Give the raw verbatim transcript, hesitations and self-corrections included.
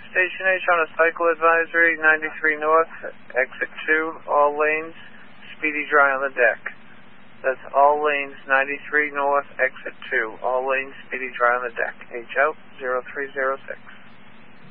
Station H on a cycle advisory, ninety-three North, exit two, all lanes, speedy dry on the deck. That's all lanes, ninety-three North, exit two, all lanes, speedy dry on the deck. H out, zero three zero six.